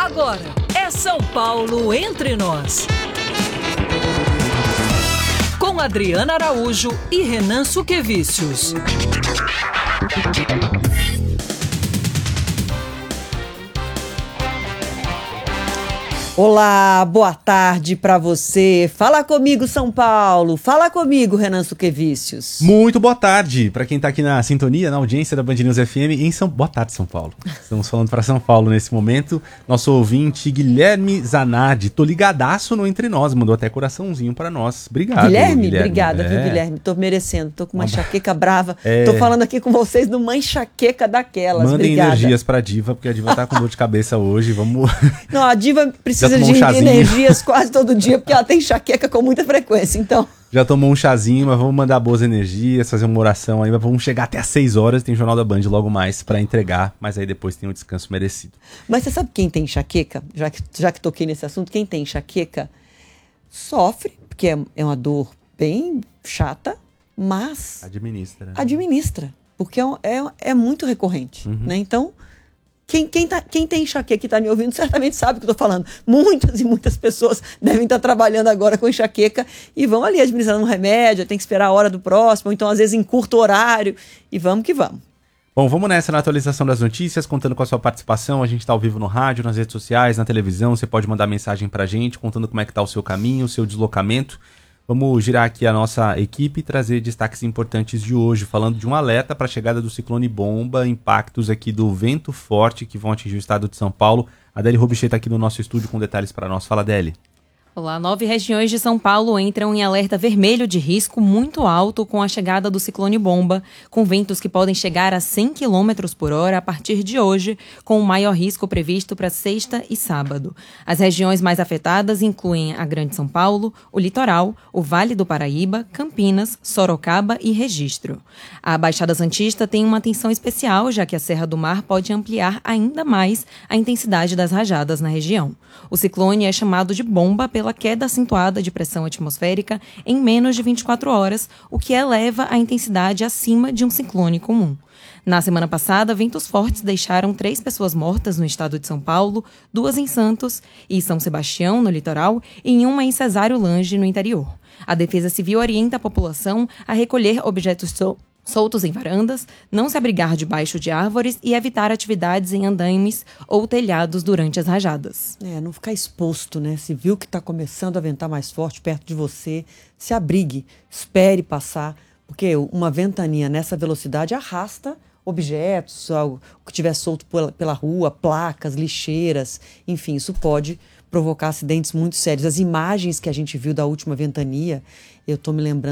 Agora é São Paulo Entre Nós. Com Adriana Araújo e Renan Suquevicius. Olá, boa tarde pra você. Fala comigo, São Paulo. Fala comigo, Renan Suquevicius. Muito boa tarde para quem tá aqui na sintonia, na audiência da Band News FM Boa tarde, São Paulo. Estamos falando para São Paulo nesse momento. Nosso ouvinte, Guilherme Zanardi, tô ligadaço no Entre Nós, mandou até coraçãozinho para nós. Obrigado, Guilherme. Obrigada, viu, Guilherme? Tô merecendo, tô com uma enxaqueca brava. Tô falando aqui com vocês numa enxaqueca daquelas. Mandem Obrigada. energias pra Diva, porque a Diva tá com dor de cabeça hoje, vamos... Não, a Diva precisa de energias quase todo dia, porque ela tem enxaqueca com muita frequência, então... Já tomou um chazinho, mas vamos mandar boas energias, fazer uma oração aí, mas vamos chegar até às 6 horas, tem Jornal da Band logo mais pra entregar, mas aí depois tem um descanso merecido. Mas você sabe quem tem enxaqueca? Já que toquei nesse assunto, quem tem enxaqueca sofre, porque é uma dor bem chata, mas... Administra, porque é muito recorrente, né? Então... Quem tem enxaqueca que está me ouvindo certamente sabe o que eu estou falando. Muitas e muitas pessoas devem estar trabalhando agora com enxaqueca e vão ali administrando um remédio, tem que esperar a hora do próximo, ou então às vezes encurta o horário e vamos que vamos. Bom, vamos nessa na atualização das notícias, contando com a sua participação. A gente está ao vivo no rádio, nas redes sociais, na televisão. Você pode mandar mensagem para a gente, contando como é que está o seu caminho, o seu deslocamento. Vamos girar aqui a nossa equipe e trazer destaques importantes de hoje, falando de um alerta para a chegada do ciclone bomba, impactos aqui do vento forte que vão atingir o estado de São Paulo. A Adélie Robichê está aqui no nosso estúdio com detalhes para nós. Fala, Adélie. Olá, 9 regiões de São Paulo entram em alerta vermelho de risco muito alto com a chegada do ciclone bomba, com ventos que podem chegar a 100 km por hora a partir de hoje, com o maior risco previsto para sexta e sábado. As regiões mais afetadas incluem a Grande São Paulo, o Litoral, o Vale do Paraíba, Campinas, Sorocaba e Registro. A Baixada Santista tem uma atenção especial, já que a Serra do Mar pode ampliar ainda mais a intensidade das rajadas na região. O ciclone é chamado de bomba pela queda acentuada de pressão atmosférica em menos de 24 horas, o que eleva a intensidade acima de um ciclone comum. Na semana passada, ventos fortes deixaram 3 pessoas mortas no estado de São Paulo, 2 em Santos e São Sebastião, no litoral, e uma em Cesário Lange, no interior. A Defesa Civil orienta a população a recolher objetos soltos em varandas, não se abrigar debaixo de árvores e evitar atividades em andaimes ou telhados durante as rajadas. Não ficar exposto, né? Se viu que está começando a ventar mais forte perto de você, se abrigue, espere passar, porque uma ventania nessa velocidade arrasta objetos, algo que estiver solto pela rua, placas, lixeiras, enfim, isso pode provocar acidentes muito sérios. As imagens que a gente viu da última ventania, eu estou me lembrando